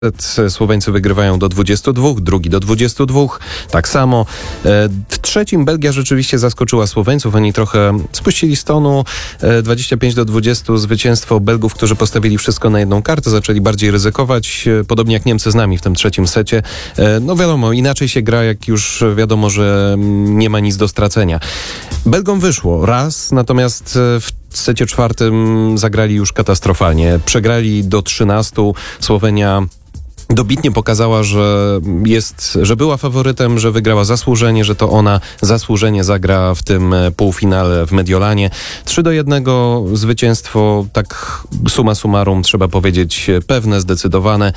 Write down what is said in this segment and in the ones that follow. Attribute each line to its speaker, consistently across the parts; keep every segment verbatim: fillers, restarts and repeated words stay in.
Speaker 1: Słoweńcy wygrywają do dwudziestu dwóch, drugi do dwudziestu dwóch, tak samo. W trzecim Belgia rzeczywiście zaskoczyła Słoweńców, oni trochę spuścili z tonu, dwadzieścia pięć do dwudziestu zwycięstwo Belgów, którzy postawili wszystko na jedną kartę, zaczęli bardziej ryzykować, podobnie jak Niemcy z nami w tym trzecim secie. No wiadomo, inaczej się gra, jak już wiadomo, że nie ma nic do stracenia. Belgom wyszło raz, natomiast w W secie czwartym zagrali już katastrofalnie. Przegrali do trzynastu. Słowenia dobitnie pokazała, że jest, że była faworytem, że wygrała zasłużenie, że to ona zasłużenie zagra w tym półfinale w Mediolanie. trzy do jednego zwycięstwo, tak summa summarum trzeba powiedzieć pewne, zdecydowane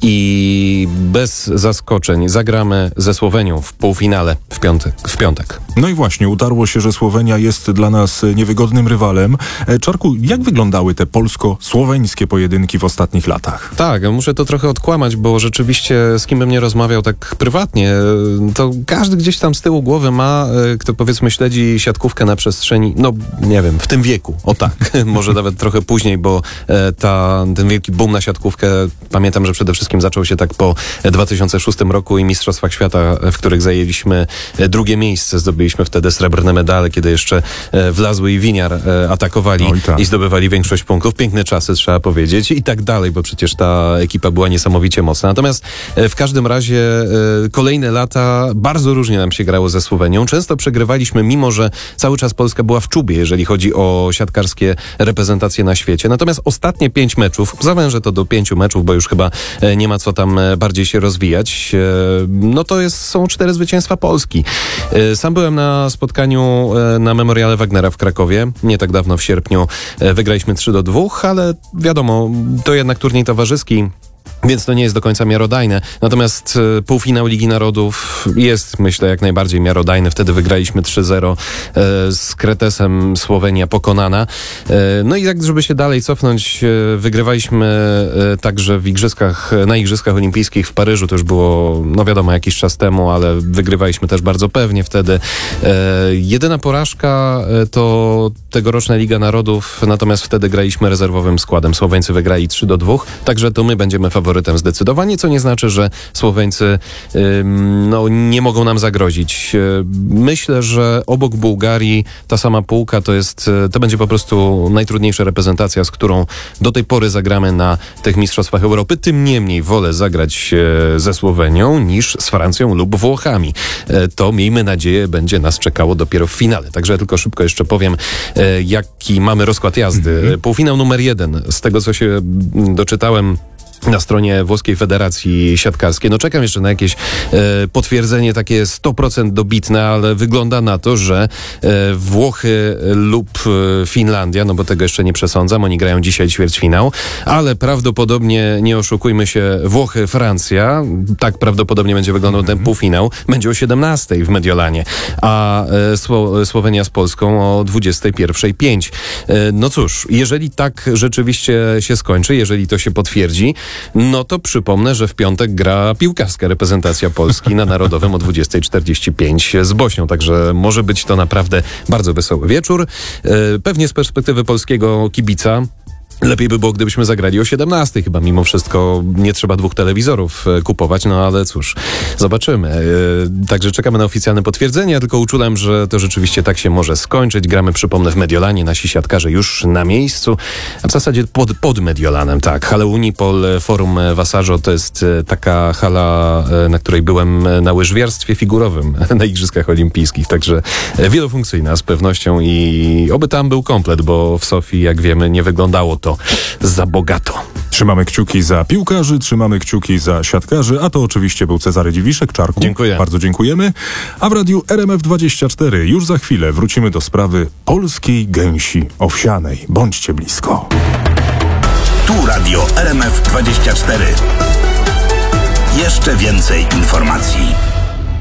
Speaker 1: i bez zaskoczeń zagramy ze Słowenią w półfinale w piątek. W piątek.
Speaker 2: No i właśnie, utarło się, że Słowenia jest dla nas niewygodnym rywalem. Czarku, jak wyglądały te polsko-słoweńskie pojedynki w ostatnich latach?
Speaker 1: Tak, muszę to trochę odkłamać, bo rzeczywiście z kim bym nie rozmawiał tak prywatnie, to każdy gdzieś tam z tyłu głowy ma, kto powiedzmy śledzi siatkówkę na przestrzeni, no nie wiem, w tym wieku, o tak, może nawet trochę później, bo ta, ten wielki boom na siatkówkę, pamiętam, że przede wszystkim zaczął się tak po dwa tysiące szóstym roku i Mistrzostwach Świata, w których zajęliśmy drugie miejsce, zdobyliśmy wtedy srebrne medale, kiedy jeszcze Wlazły i Winiar atakowali
Speaker 2: no i, tak.
Speaker 1: i zdobywali większość punktów. Piękne czasy, trzeba powiedzieć, i tak dalej, bo przecież ta ekipa była niesamowicie mocna. Natomiast w każdym razie kolejne lata bardzo różnie nam się grało ze Słowenią. Często przegrywaliśmy, mimo że cały czas Polska była w czubie, jeżeli chodzi o siatkarskie reprezentacje na świecie. Natomiast ostatnie pięć meczów, zawężę to do pięciu meczów, bo już chyba nie ma co tam bardziej się rozwijać, no to jest, są cztery zwycięstwa Polski. Sam byłem na spotkaniu na Memoriale Wagnera w Krakowie, nie tak dawno w sierpniu. Wygraliśmy trzy do dwóch, ale wiadomo, to jednak turniej towarzyski, więc to nie jest do końca miarodajne. Natomiast e, półfinał Ligi Narodów jest, myślę, jak najbardziej miarodajny. Wtedy wygraliśmy trzy zero e, z Kretesem, Słowenia pokonana. E, no i tak, żeby się dalej cofnąć, e, wygrywaliśmy e, także w igrzyskach, na Igrzyskach Olimpijskich w Paryżu. To już było, no wiadomo, jakiś czas temu, ale wygrywaliśmy też bardzo pewnie wtedy. E, jedyna porażka e, to tegoroczna Liga Narodów, natomiast wtedy graliśmy rezerwowym składem. Słoweńcy wygrali trzy do dwóch, także to my będziemy faworytem zdecydowanie, co nie znaczy, że Słoweńcy ym, no, nie mogą nam zagrozić. Myślę, że obok Bułgarii ta sama półka to jest, to będzie po prostu najtrudniejsza reprezentacja, z którą do tej pory zagramy na tych Mistrzostwach Europy. Tym niemniej wolę zagrać ze Słowenią niż z Francją lub Włochami. To, miejmy nadzieję, będzie nas czekało dopiero w finale. Także tylko szybko jeszcze powiem, jaki mamy rozkład jazdy. Mm-hmm. Półfinał numer jeden. Z tego, co się doczytałem na stronie Włoskiej Federacji Siatkarskiej. No czekam jeszcze na jakieś e, potwierdzenie takie sto procent dobitne, ale wygląda na to, że e, Włochy lub e, Finlandia, no bo tego jeszcze nie przesądzam, oni grają dzisiaj ćwierćfinał, ale prawdopodobnie, nie oszukujmy się, Włochy, Francja, tak prawdopodobnie będzie wyglądał ten półfinał, będzie o siedemnastej w Mediolanie, a e, Sło- Słowenia z Polską o dwudziestej pierwszej pięć. E, no cóż, jeżeli tak rzeczywiście się skończy, jeżeli to się potwierdzi, no to przypomnę, że w piątek gra piłkarska reprezentacja Polski na Narodowym o dwudziestej czterdzieści pięć z Bośnią, także może być to naprawdę bardzo wesoły wieczór. Pewnie z perspektywy polskiego kibica lepiej by było, gdybyśmy zagrali o siedemnastej. Chyba mimo wszystko nie trzeba dwóch telewizorów kupować, no ale cóż, zobaczymy. Także czekamy na oficjalne potwierdzenie, ja tylko uczulam, że to rzeczywiście tak się może skończyć. Gramy, przypomnę, w Mediolanie, nasi siatkarze już na miejscu, a w zasadzie pod, pod Mediolanem, tak. Hala Unipol, Forum Vasarzo to jest taka hala, na której byłem na łyżwiarstwie figurowym na Igrzyskach Olimpijskich, także wielofunkcyjna z pewnością i oby tam był komplet, bo w Sofii, jak wiemy, nie wyglądało to za bogato.
Speaker 2: Trzymamy kciuki za piłkarzy, trzymamy kciuki za siatkarzy, a to oczywiście był Cezary Dziwiszek. Czarku,
Speaker 1: dziękuję.
Speaker 2: Bardzo dziękujemy. A w radiu R M F dwadzieścia cztery już za chwilę wrócimy do sprawy polskiej gęsi owsianej. Bądźcie blisko.
Speaker 3: Tu radio R M F dwadzieścia cztery. Jeszcze więcej informacji.